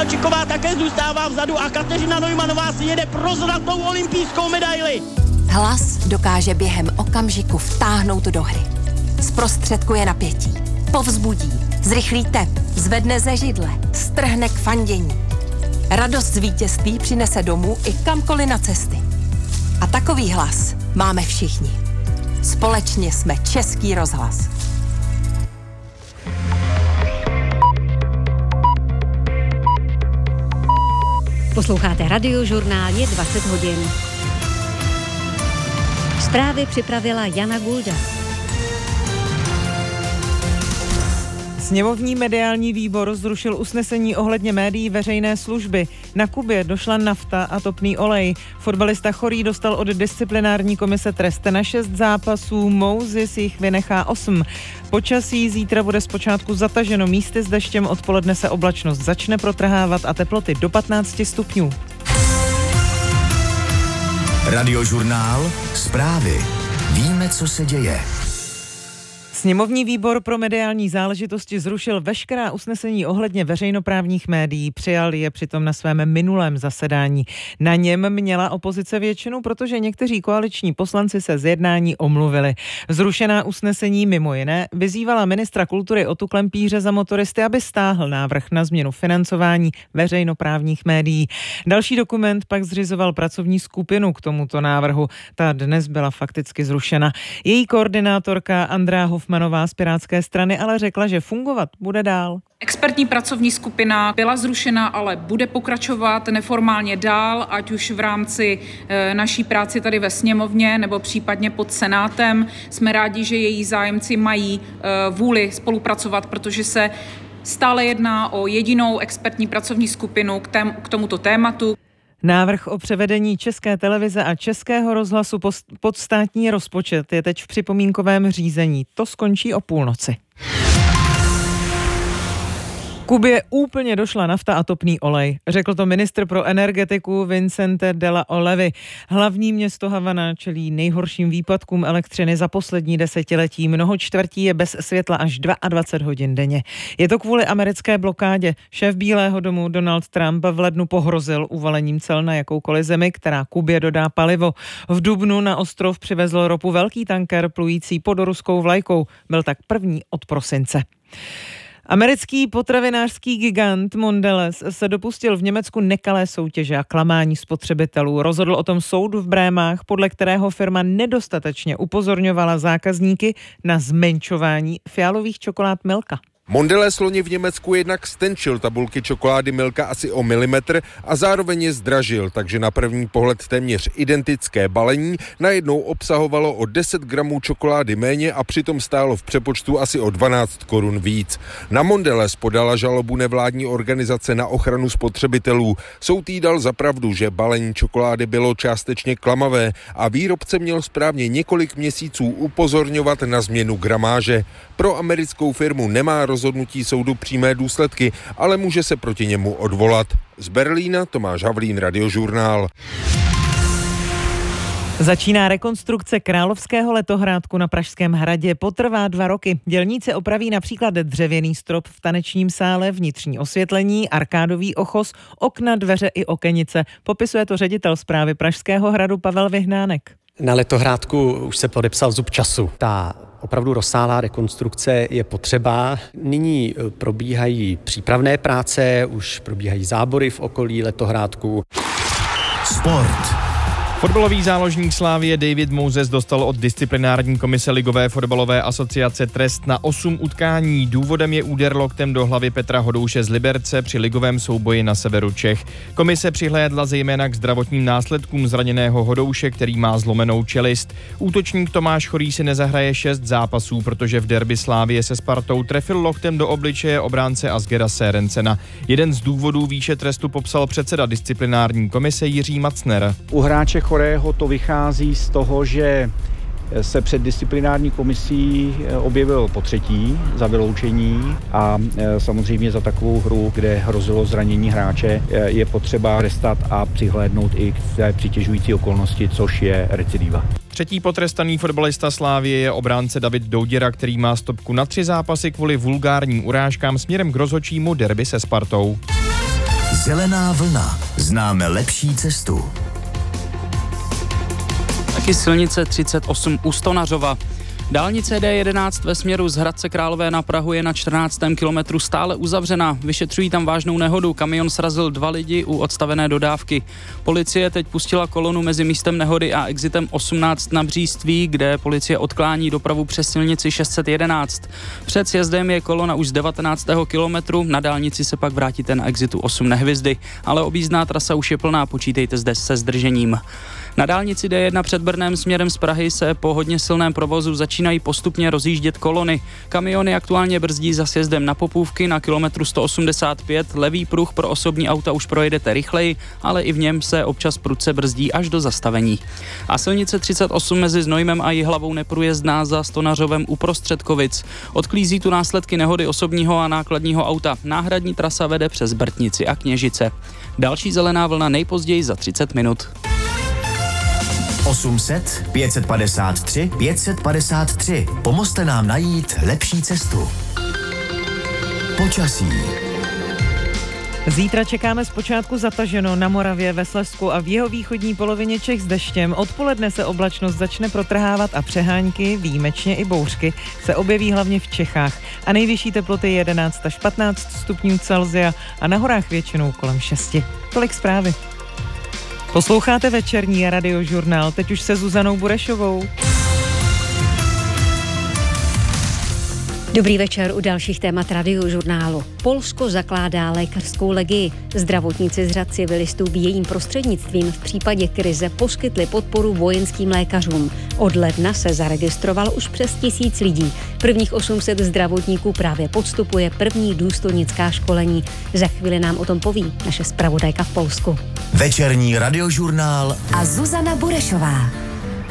Kovačiková také zůstává vzadu a Kateřina Neumannová si jede pro zlatou olympijskou medaili. Hlas dokáže během okamžiku vtáhnout do hry. Zprostředkuje napětí, povzbudí, zrychlí tep, zvedne ze židle, strhne k fandění. Radost z vítězství přinese domů i kamkoliv na cesty. A takový hlas máme všichni. Společně jsme Český rozhlas. Posloucháte Radiožurnál, je 20 hodin. Zprávy připravila Jana Gulda. Sněmovní mediální výbor zrušil usnesení ohledně médií veřejné služby. Na Kubě došla nafta a topný olej. Fotbalista Chorý dostal od disciplinární komise trest na 6 zápasů, Mousis jich vynechá 8. Počasí zítra bude zpočátku zataženo místy s deštěm, odpoledne se oblačnost začne protrhávat a teploty do 15 stupňů. Radiožurnál, zprávy. Víme, co se děje. Sněmovní výbor pro mediální záležitosti zrušil veškerá usnesení ohledně veřejnoprávních médií, přijal je přitom na svém minulém zasedání. Na něm měla opozice většinu, protože někteří koaliční poslanci se z jednání omluvili. Zrušená usnesení mimo jiné vyzývala ministra kultury Otu Klempíře za motoristy, aby stáhl návrh na změnu financování veřejnoprávních médií. Další dokument pak zřizoval pracovní skupinu k tomuto návrhu. Ta dnes byla fakticky zrušena. Její koordinátorka Andrea Hofmanová z Pirátské strany ale řekla, že fungovat bude dál. Expertní pracovní skupina byla zrušena, ale bude pokračovat neformálně dál, ať už v rámci naší práci tady ve sněmovně nebo případně pod Senátem. Jsme rádi, že její zájemci mají vůli spolupracovat, protože se stále jedná o jedinou expertní pracovní skupinu k tomuto tématu. Návrh o převedení České televize a Českého rozhlasu pod státní rozpočet je teď v připomínkovém řízení. To skončí o půlnoci. Kubě úplně došla nafta a topný olej. Řekl to ministr pro energetiku Vicente de la Olevy. Hlavní město Havana čelí nejhorším výpadkům elektřiny za poslední desetiletí. Mnoho čtvrtí je bez světla až 22 hodin denně. Je to kvůli americké blokádě. Šéf Bílého domu Donald Trump v lednu pohrozil uvalením cel na jakoukoliv zemi, která Kubě dodá palivo. V dubnu na ostrov přivezl ropu velký tanker plující pod ruskou vlajkou. Byl tak první od prosince. Americký potravinářský gigant Mondelez se dopustil v Německu nekalé soutěže a klamání spotřebitelů. Rozhodl o tom soud v Brémách, podle kterého firma nedostatečně upozorňovala zákazníky na zmenšování fialových čokolád Milka. Mondelez loni v Německu jednak stenčil tabulky čokolády Milka asi o milimetr a zároveň je zdražil, takže na první pohled téměř identické balení najednou obsahovalo o 10 gramů čokolády méně a přitom stálo v přepočtu asi o 12 korun víc. Na Mondelez podala žalobu nevládní organizace na ochranu spotřebitelů. Soud jí dal za pravdu, že balení čokolády bylo částečně klamavé a výrobce měl správně několik měsíců upozorňovat na změnu gramáže. Pro americkou firmu nemá rozhodnutí soudu přímé důsledky, ale může se proti němu odvolat. Z Berlína Tomáš Havlín, Radiožurnál. Začíná rekonstrukce Královského letohrádku na Pražském hradě. Potrvá 2 roky. Dělníci opraví například dřevěný strop v tanečním sále, vnitřní osvětlení, arkádový ochos, okna, dveře i okenice. Popisuje to ředitel správy Pražského hradu Pavel Vyhnánek. Na letohrádku už se podepsal zub času. Ta opravdu rozsáhlá rekonstrukce je potřeba. Nyní probíhají přípravné práce, už probíhají zábory v okolí letohrádku. Sport. Fotbalový záložník Slavie David Moses dostal od disciplinární komise Ligové fotbalové asociace trest na 8 utkání. Důvodem je úder loktem do hlavy Petra Hodouše z Liberce při ligovém souboji na severu Čech. Komise přihlédla zejména k zdravotním následkům zraněného Hodouše, který má zlomenou čelist. Útočník Tomáš Chorý si nezahraje 6 zápasů, protože v derby Slavie se Spartou trefil loktem do obličeje obránce Asgera Sérencena. Jeden z důvodů výše trestu popsal předseda disciplinární komise Jiří Macner. U hráče Chorého to vychází z toho, že se před disciplinární komisí objevil potřetí za vyloučení a samozřejmě za takovou hru, kde hrozilo zranění hráče, je potřeba trestat a přihlédnout i k té přitěžující okolnosti, což je recidiva. Třetí potrestaný fotbalista Slavie je obránce David Douděra, který má stopku na 3 zápasy kvůli vulgárním urážkám směrem k rozhodčímu derby se Spartou. Zelená vlna. Známe lepší cestu. Taky silnice 38 u Stonařova. Dálnice D11 ve směru z Hradce Králové na Prahu je na 14. kilometru stále uzavřena. Vyšetřují tam vážnou nehodu. Kamion srazil 2 lidi u odstavené dodávky. Policie teď pustila kolonu mezi místem nehody a exitem 18 na Bříství, kde policie odklání dopravu přes silnici 611. Před sjezdem je kolona už z 19. kilometru, na dálnici se pak vrátíte na exitu 8 Nehvězdy, ale objízdná trasa už je plná, počítejte zde se zdržením. Na dálnici D1 před Brnem směrem z Prahy se po hodně silném provozu začínají postupně rozjíždět kolony. Kamiony aktuálně brzdí za sjezdem na Popůvky na kilometru 185, levý pruh pro osobní auta už projedete rychleji, ale i v něm se občas prudce brzdí až do zastavení. A silnice 38 mezi Znojmem a Jihlavou neprůjezdná za Stonařovem uprostřed Kovic. Odklízí tu následky nehody osobního a nákladního auta. Náhradní trasa vede přes Brtnici a Kněžice. Další zelená vlna nejpozději za 30 minut. 800 553 553. Pomozte nám najít lepší cestu. Počasí. Zítra čekáme zpočátku zataženo na Moravě, ve Slezsku a v jihovýchodní polovině Čech s deštěm. Odpoledne se oblačnost začne protrhávat a přehánky, výjimečně i bouřky, se objeví hlavně v Čechách. A nejvyšší teploty 11 až 15 stupňů Celsia a na horách většinou kolem 6. Tolik zprávy. Posloucháte večerní Radiožurnál, teď už se Zuzanou Burešovou. Dobrý večer u dalších témat Radiožurnálu. Polsko zakládá lékařskou legii. Zdravotníci z řad civilistů v jejím prostřednictvím v případě krize poskytli podporu vojenským lékařům. Od ledna se zaregistrovalo už přes 1000 lidí. Prvních 800 zdravotníků právě podstupuje první důstojnická školení. Za chvíli nám o tom poví naše zpravodajka v Polsku. Večerní Radiožurnál a Zuzana Burešová.